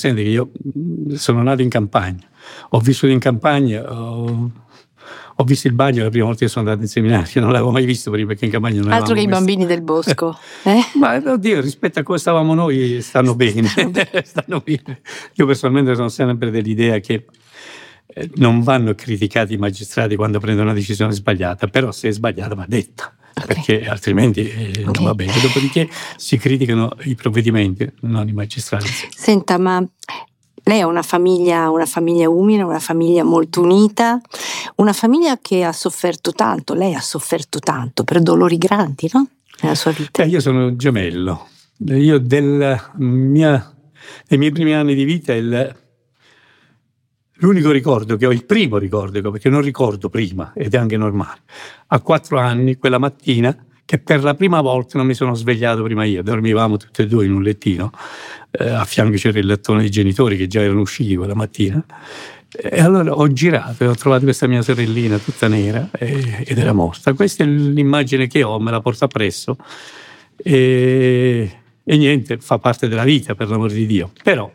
Senti che io sono nato in campagna, ho vissuto in campagna, ho visto il bagno la prima volta che sono andato in seminario, non l'avevo mai visto prima perché in campagna non Altro che i avevamo bambini del bosco. Ma oddio, rispetto a come stavamo noi stanno bene. Stanno bene. Io personalmente sono sempre dell'idea che non vanno criticati i magistrati quando prendono una decisione sbagliata, però se è sbagliata va detta, perché altrimenti non va bene. Dopodiché si criticano i provvedimenti, non i magistrati. Senta, ma lei ha una famiglia umile, una famiglia molto unita, una famiglia che ha sofferto tanto, lei ha sofferto tanto per dolori grandi, no? Nella sua vita. Io sono gemello. Io dei miei primi anni di vita l'unico ricordo che ho, il primo ricordo che ho, perché non ricordo prima, ed è anche normale, a 4 anni, quella mattina, che per la prima volta non mi sono svegliato prima io, dormivamo tutti e due in un lettino, a fianco c'era il lettone dei genitori che già erano usciti quella mattina, e allora ho girato e ho trovato questa mia sorellina tutta nera ed era morta. Questa è l'immagine che ho, me la porto appresso e niente, fa parte della vita, per l'amor di Dio. Però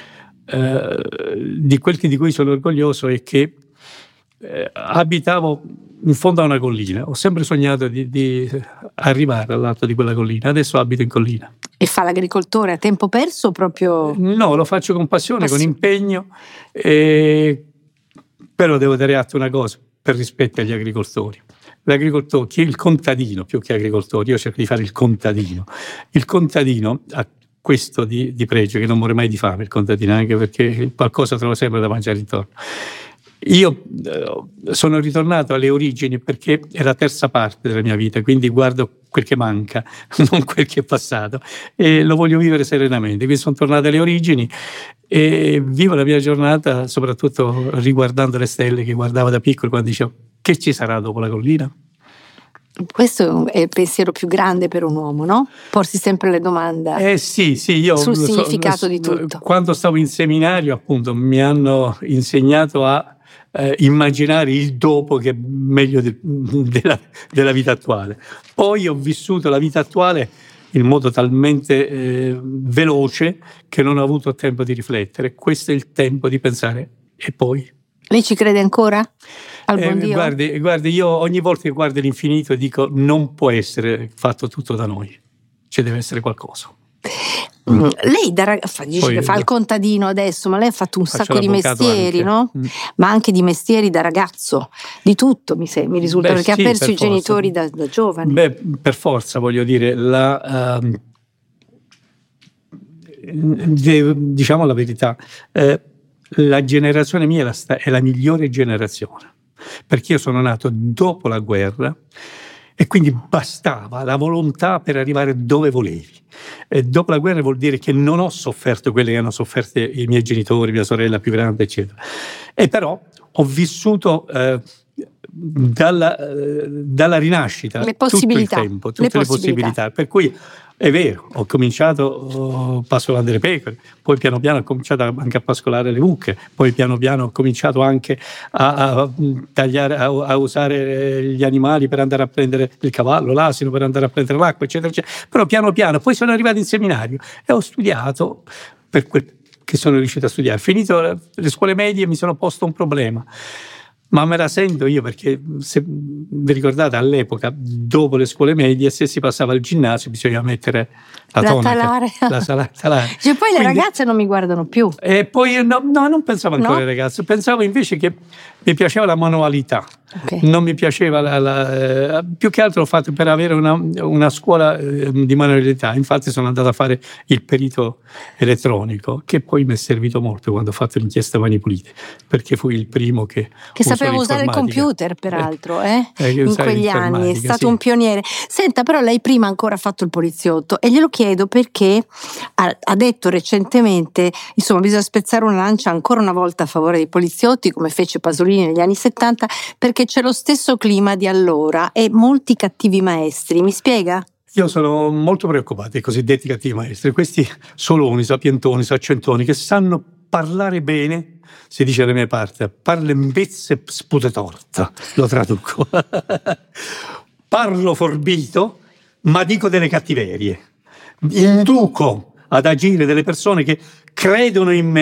di quel di cui sono orgoglioso è che abitavo in fondo a una collina, ho sempre sognato di arrivare all'alto di quella collina, adesso abito in collina. E fa l'agricoltore a tempo perso o proprio? No, lo faccio con passione, con impegno, però devo dare atto una cosa, per rispetto agli agricoltori. L'agricoltore, il contadino più che agricoltori, io cerco di fare il contadino. Il contadino ha questo di pregio, che non muore mai di fame il contadino, anche perché qualcosa trova sempre da mangiare intorno. Io sono ritornato alle origini perché è la terza parte della mia vita, quindi guardo quel che manca, non quel che è passato, e lo voglio vivere serenamente. Quindi sono tornato alle origini e vivo la mia giornata soprattutto riguardando le stelle che guardavo da piccolo quando dicevo: che ci sarà dopo la collina? Questo è il pensiero più grande per un uomo, no? Porsi sempre le domande sì, io sul significato di tutto. Quando stavo in seminario, appunto, mi hanno insegnato a immaginare il dopo, che è meglio della vita attuale. Poi ho vissuto la vita attuale in modo talmente veloce che non ho avuto tempo di riflettere. Questo è il tempo di pensare. E poi? Lei ci crede ancora al buon Dio? Guardi, io ogni volta che guardo l'infinito dico: non può essere fatto tutto da noi, ci deve essere qualcosa. Lei dice che fa il contadino adesso, ma lei ha fatto un sacco di mestieri, anche, no? Ma anche di mestieri da ragazzo, di tutto mi risulta, perché ha perso i genitori da giovane. Per forza, voglio dire, diciamo la verità, la generazione mia è la migliore generazione, perché io sono nato dopo la guerra e quindi bastava la volontà per arrivare dove volevi. E dopo la guerra vuol dire che non ho sofferto quelle che hanno sofferto i miei genitori, mia sorella più grande, eccetera. E però ho vissuto dalla rinascita tutto il tempo, tutte le possibilità. Per cui è vero, ho cominciato pascolando le pecore, poi piano piano ho cominciato anche a pascolare le mucche, poi piano piano ho cominciato anche a tagliare, a usare gli animali per andare a prendere il cavallo, l'asino per andare a prendere l'acqua, eccetera, eccetera. Però piano piano, poi sono arrivato in seminario e ho studiato per quel che sono riuscito a studiare. Finito le scuole medie mi sono posto un problema. Ma me la sento io, perché se vi ricordate all'epoca, dopo le scuole medie, se si passava al ginnasio bisognava mettere la tonaca, talare. Cioè, poi le ragazze non mi guardano più. E poi no, non pensavo ancora alle ragazze, pensavo invece che mi piaceva la manualità. Non mi piaceva più che altro l'ho fatto per avere una scuola di manualità. Infatti sono andato a fare il perito elettronico, che poi mi è servito molto quando ho fatto l'inchiesta Mani Pulite, perché fui il primo che sapeva usare il computer, peraltro, in quegli anni, è stato un pioniere. Senta, però lei prima ancora ha fatto il poliziotto, e glielo chiedo perché ha detto recentemente, insomma, bisogna spezzare una lancia ancora una volta a favore dei poliziotti, come fece Pasolini negli anni 70, perché c'è lo stesso clima di allora e molti cattivi maestri. Mi spiega? Io sono molto preoccupato dei cosiddetti cattivi maestri, questi soloni, sapientoni, saccentoni, che sanno parlare bene, si dice alle mie parti, parlembezze spute torta, lo traduco. Parlo forbito, ma dico delle cattiverie. Induco ad agire delle persone che credono in me